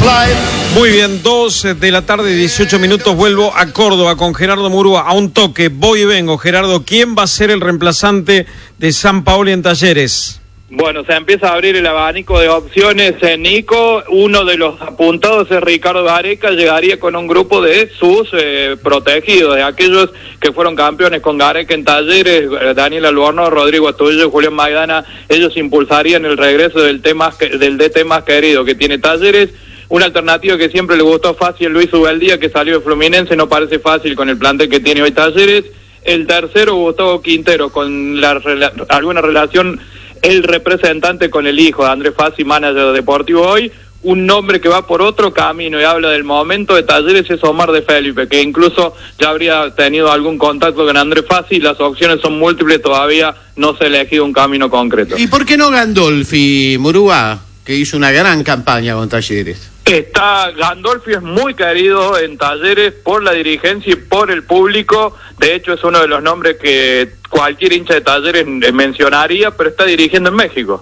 Muy bien, 2 de la tarde, 18 minutos, vuelvo a Córdoba con Gerardo Murúa, a un toque, voy y vengo. Gerardo, ¿quién va a ser el reemplazante de Sampaoli en Talleres? Bueno, se empieza a abrir el abanico de opciones, Nico. Uno de los apuntados es Ricardo Gareca, llegaría con un grupo de sus protegidos, de aquellos que fueron campeones con Gareca en Talleres, Daniel Albornoz, Rodrigo Astudillo, Julián Maidana. Ellos impulsarían el regreso del DT más querido que tiene Talleres. Una alternativa que siempre le gustó fácil, Luis Ubeldía, que salió de Fluminense, no parece fácil con el plantel que tiene hoy Talleres. El tercero, Gustavo Quintero, con alguna relación, el representante con el hijo de Andrés Fassi, manager deportivo hoy. Un nombre que va por otro camino y habla del momento de Talleres es Omar de Felipe, que incluso ya habría tenido algún contacto con Andrés Fassi. Las opciones son múltiples, todavía no se ha elegido un camino concreto. ¿Y por qué no Gandolfi, Murúa, que hizo una gran campaña con Talleres? Gandolfi es muy querido en Talleres por la dirigencia y por el público. De hecho, es uno de los nombres que cualquier hincha de Talleres mencionaría, pero está dirigiendo en México.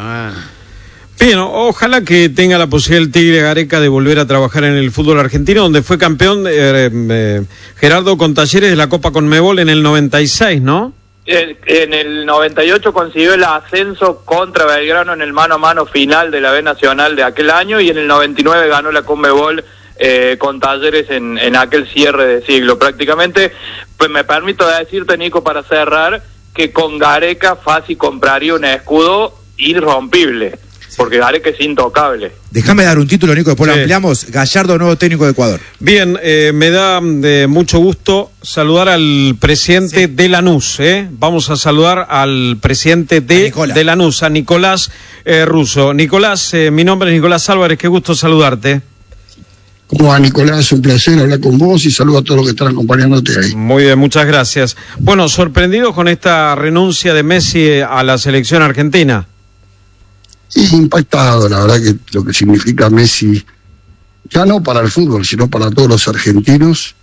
Bien, ojalá que tenga la posibilidad el Tigre Gareca de volver a trabajar en el fútbol argentino, donde fue campeón Gerardo con Talleres de la Copa Conmebol en el 96, ¿no? En el 98 consiguió el ascenso contra Belgrano en el mano a mano final de la B Nacional de aquel año, y en el 99 ganó la Conmebol con Talleres en aquel cierre de siglo prácticamente. Pues me permito decirte, Nico, para cerrar, que con Gareca Fassi compraría un escudo irrompible, porque Gareca es intocable. Déjame dar un título, Nico, después lo ampliamos. Gallardo, nuevo técnico de Ecuador. Bien, me da mucho gusto saludar al presidente de Lanús. Vamos a saludar al presidente de Lanús, a Nicolás Russo. Nicolás, mi nombre es Nicolás Álvarez, qué gusto saludarte. ¿Cómo va, Nicolás? Un placer hablar con vos y saludo a todos los que están acompañándote ahí. Muy bien, muchas gracias. Bueno, sorprendido con esta renuncia de Messi a la selección argentina. Y impactado, la verdad, que lo que significa Messi, ya no para el fútbol, sino para todos los argentinos.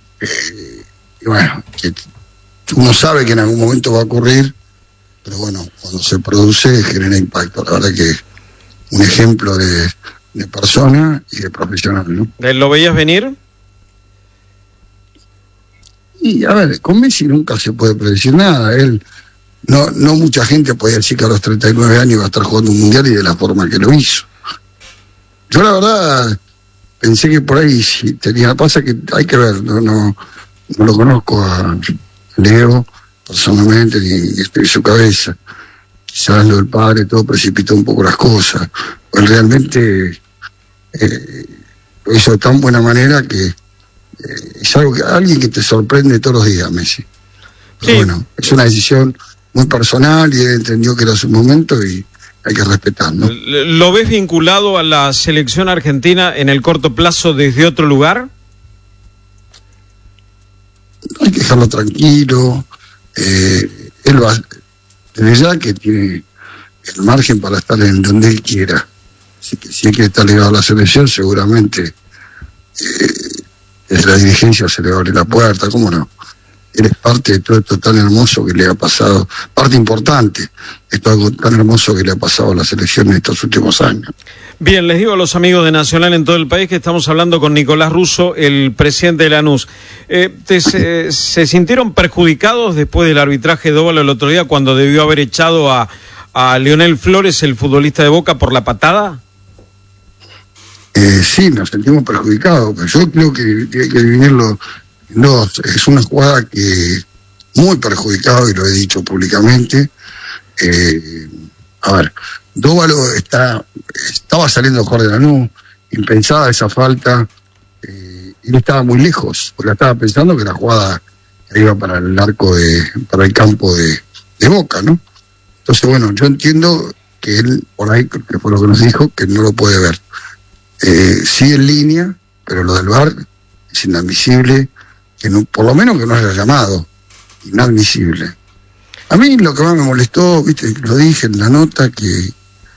Y bueno, que uno sabe que en algún momento va a ocurrir, pero bueno, cuando se produce genera impacto. La verdad que un ejemplo de persona y de profesional, ¿no? ¿Lo veías venir? Y a ver, con Messi nunca se puede predecir nada. Él no mucha gente podía decir que a los 39 años iba a estar jugando un mundial y de la forma que lo hizo. Yo la verdad pensé que por ahí sí tenía, pasa que hay que ver, no lo conozco a Leo personalmente ni estoy en su cabeza. Quizás lo del padre todo precipitó un poco las cosas. Él realmente lo hizo de tan buena manera que es algo que alguien que te sorprende todos los días, Messi. Pero bueno, es una decisión muy personal y él entendió que era su momento y hay que respetar, ¿no? ¿Lo ves vinculado a la selección argentina en el corto plazo desde otro lugar? Hay que dejarlo tranquilo. Él va, desde ya que tiene el margen para estar en donde él quiera. Así que si él quiere estar ligado a la selección, seguramente desde la dirigencia se le abre la puerta, ¿cómo no? Él es parte de todo esto tan hermoso que le ha pasado, parte importante de todo algo tan hermoso que le ha pasado a la selección en estos últimos años. Bien, les digo a los amigos de Nacional en todo el país que estamos hablando con Nicolás Russo, el presidente de Lanús. ¿Se sintieron perjudicados después del arbitraje de Dóvalo el otro día cuando debió haber echado a Leonel Flores, el futbolista de Boca, por la patada? Sí, nos sentimos perjudicados, pero yo creo que hay que dividirlo. No, es una jugada que muy perjudicado, y lo he dicho públicamente. A ver, Dóvalo estaba saliendo a jugar de Lanús, impensada esa falta, y él estaba muy lejos, porque estaba pensando que la jugada iba para el arco para el campo de Boca, ¿no? Entonces, bueno, yo entiendo que él, por ahí, que fue lo que nos dijo, que no lo puede ver. Sí en línea, pero lo del VAR es inadmisible. Que no, por lo menos que no haya llamado, inadmisible. A mí lo que más me molestó, viste, lo dije en la nota, que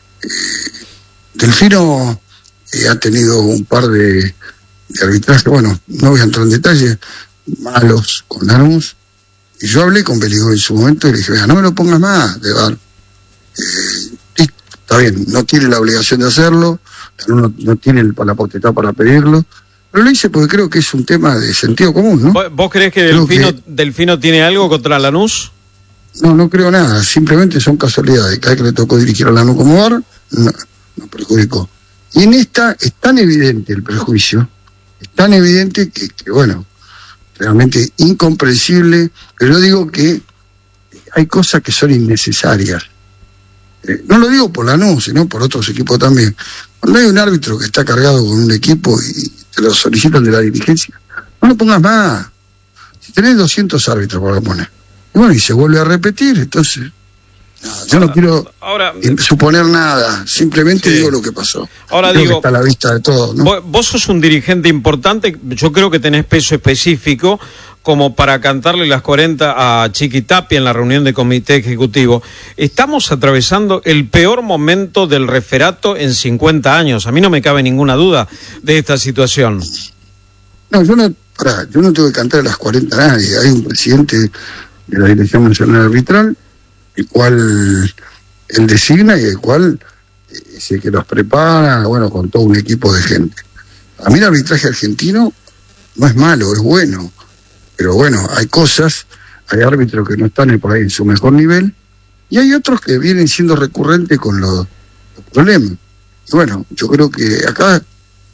Delfino ha tenido un par de arbitrajes, bueno, no voy a entrar en detalle, malos con Lanús, y yo hablé con Beligó en su momento y le dije, vea, no me lo pongas más de VAR. Está bien, no tiene la obligación de hacerlo, no tiene la potestad para pedirlo, pero lo hice porque creo que es un tema de sentido común, ¿no? ¿Vos creés que Delfino tiene algo contra Lanús? No creo nada, simplemente son casualidades. Cada vez que le tocó dirigir a Lanús como VAR, no perjudicó. Y en esta es tan evidente el prejuicio, es tan evidente que bueno, realmente incomprensible, pero yo digo que hay cosas que son innecesarias. No lo digo por Lanús, sino por otros equipos también. Cuando hay un árbitro que está cargado con un equipo y te lo solicitan de la dirigencia, no lo pongas más. Si tenés 200 árbitros para poner, y bueno, y se vuelve a repetir, entonces yo no quiero suponer nada, simplemente digo lo que pasó. Ahora creo digo, que está a la vista de todos, ¿no? Vos sos un dirigente importante, yo creo que tenés peso específico como para cantarle las 40 a Chiqui Tapia en la reunión de comité ejecutivo. Estamos atravesando el peor momento del referato en 50 años. A mí no me cabe ninguna duda de esta situación. No, yo no tengo que cantar las 40 a nadie. Hay un presidente de la Dirección Nacional Arbitral, el cual él designa y el cual es el que los prepara, bueno, con todo un equipo de gente. A mí el arbitraje argentino no es malo, es bueno. Pero bueno, hay árbitros que no están por ahí en su mejor nivel, y hay otros que vienen siendo recurrentes con los problemas. Y bueno, yo creo que acá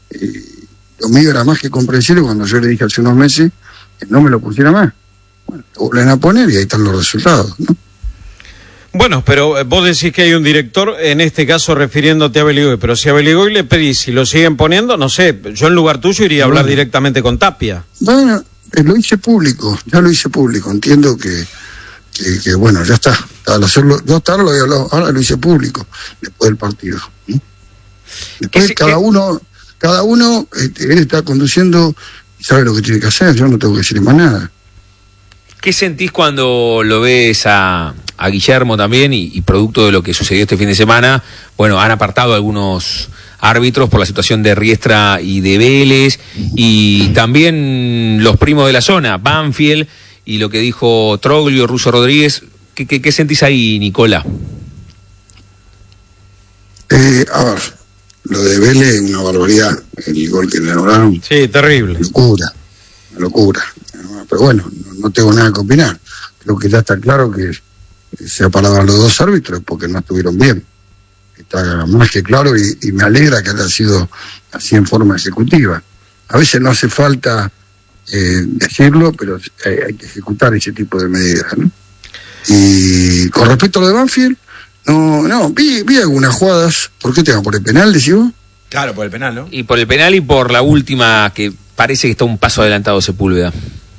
lo mío era más que comprensible cuando yo le dije hace unos meses que no me lo pusiera más. Bueno, lo vuelven a poner y ahí están los resultados, ¿no? Bueno, pero vos decís que hay un director, en este caso refiriéndote a Beligoy, pero si a Beligoy le pedís si lo siguen poniendo, no sé, yo en lugar tuyo iría a hablar directamente con Tapia. Bueno, lo hice público, entiendo que bueno, ya está, al hacerlo, yo hasta ahora lo había hablado, ahora lo hice público, después del partido. Después cada uno, él está conduciendo y sabe lo que tiene que hacer, yo no tengo que decir más nada. ¿Qué sentís cuando lo ves a Guillermo también y producto de lo que sucedió este fin de semana? Bueno, han apartado algunos árbitros por la situación de Riestra y de Vélez, y también los primos de la zona, Banfield, y lo que dijo Troglio, Russo Rodríguez. ¿Qué sentís ahí, Nicola? A ver, lo de Vélez es una barbaridad, el gol que le lograron. Sí, terrible. Una locura. Pero bueno, no tengo nada que opinar. Creo que ya está claro que se ha parado a los dos árbitros porque no estuvieron bien. Está más que claro y me alegra que haya sido así en forma ejecutiva. A veces no hace falta decirlo, pero hay que ejecutar ese tipo de medidas, ¿no? Y con respecto a lo de Banfield, vi algunas jugadas. ¿Por qué te va? ¿Por el penal, decís vos? Claro, por el penal, ¿no? Y por el penal y por la última, que parece que está un paso adelantado Sepúlveda.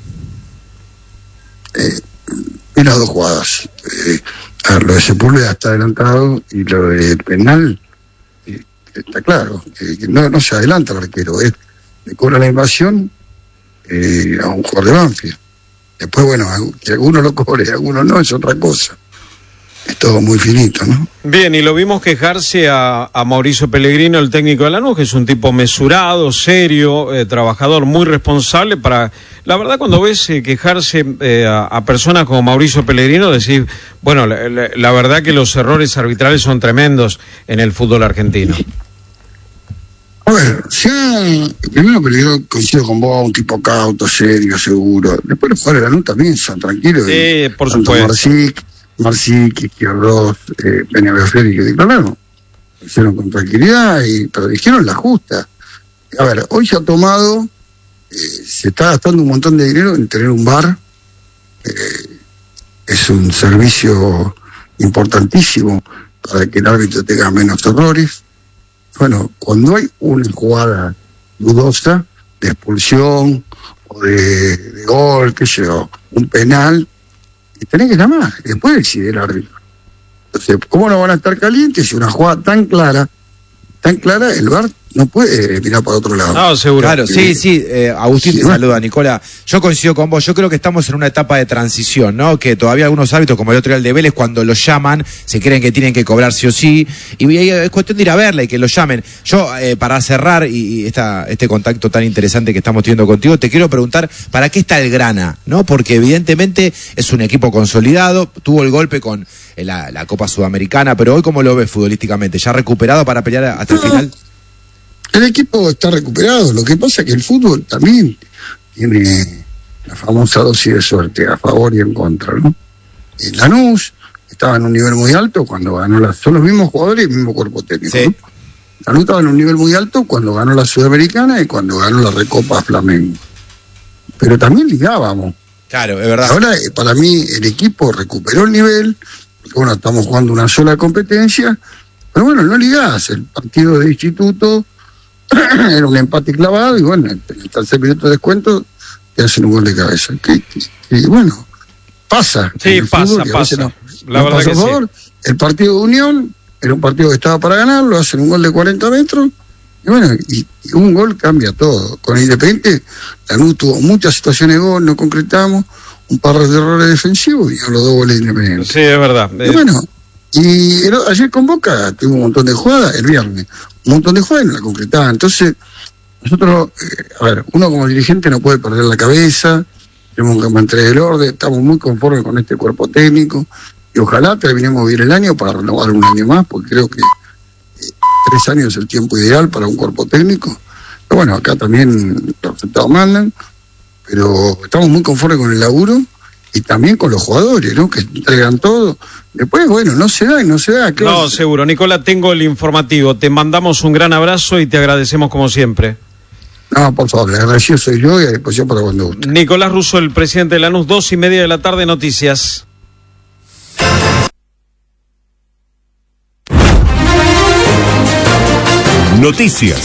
Vi las dos jugadas. Lo de Sepúlveda está adelantado y lo del penal está claro. Que no se adelanta el arquero. Le cobra la invasión a un jugador de Banfield. Después, bueno, que alguno lo cobre y alguno no, es otra cosa. Es todo muy finito, ¿no? Bien, y lo vimos quejarse a Mauricio Pellegrino, el técnico de Lanús, que es un tipo mesurado, serio, trabajador, muy responsable. La verdad, cuando ves quejarse a personas como Mauricio Pellegrino, decís, bueno, la verdad que los errores arbitrales son tremendos en el fútbol argentino. A ver, primero Pellegrino, coincido con vos, un tipo cauto, serio, seguro. Después los jugadores de Lanús también son tranquilos. Sí, por supuesto. Marcic, Izquierdos, Peña y que declararon. Lo hicieron con tranquilidad, pero dijeron la justa. A ver, hoy se ha tomado, se está gastando un montón de dinero en tener un VAR. Es un servicio importantísimo para que el árbitro tenga menos errores. Bueno, cuando hay una jugada dudosa de expulsión o de gol, qué sé yo, un penal, y tenés que llamar, y después decide el árbitro. Entonces, ¿cómo no van a estar calientes si una jugada tan clara, el VAR no puede mirar para otro lado? No, seguro. Claro, sí, Agustín te saluda, Nicola. Yo coincido con vos, yo creo que estamos en una etapa de transición, ¿no? Que todavía algunos árbitros, como el otro día el de Vélez, cuando los llaman, se creen que tienen que cobrar sí o sí, y es cuestión de ir a verla y que los llamen. Yo, para cerrar, y este contacto tan interesante que estamos teniendo contigo, te quiero preguntar, ¿para qué está el Grana? ¿No? Porque evidentemente es un equipo consolidado, tuvo el golpe con la Copa Sudamericana, pero hoy, ¿cómo lo ves futbolísticamente? ¿Ya recuperado para pelear hasta el final? El equipo está recuperado. Lo que pasa es que el fútbol también tiene la famosa dosis de suerte, a favor y en contra, ¿no? En Lanús estaba en un nivel muy alto cuando ganó son los mismos jugadores y el mismo cuerpo técnico, Sí. ¿no? Lanús estaba en un nivel muy alto cuando ganó la Sudamericana y cuando ganó la Recopa Flamengo. Pero también ligábamos. Claro, es verdad. Ahora, para mí, el equipo recuperó el nivel, porque bueno, estamos jugando una sola competencia, pero bueno, no ligás. El partido de instituto era un empate clavado y bueno, en el tercer minuto de descuento te hacen un gol de cabeza. Y bueno, pasa. Sí, en el pasa, fútbol, y a veces pasa. no La verdad pasa que a favor. El partido de Unión era un partido que estaba para ganar, lo hacen un gol de 40 metros. Y bueno, y un gol cambia todo. Con Independiente, Lanús tuvo muchas situaciones de gol, no concretamos, un par de errores defensivos y a los 2 goles de Independiente. Sí, es verdad. Y bueno, ayer con Boca tuvo un montón de jugadas, el viernes, un montón de jugadas y no la concretaban. Entonces, nosotros, uno como dirigente no puede perder la cabeza, tenemos que mantener el orden, estamos muy conformes con este cuerpo técnico y ojalá terminemos bien el año para renovar un año más, porque creo que 3 años es el tiempo ideal para un cuerpo técnico. Pero bueno, acá también los resultados mandan, pero estamos muy conformes con el laburo y también con los jugadores, ¿no? Que entregan todo. Después, bueno, no se da. Claro. No, seguro. Nicolás, tengo el informativo. Te mandamos un gran abrazo y te agradecemos como siempre. No, por favor, el agradecido soy yo y a disposición para cuando guste. Nicolás Russo, el presidente de Lanús, 2:30 de la tarde, noticias. Noticias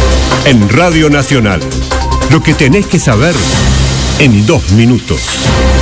en Radio Nacional. Lo que tenés que saber en 2 minutos.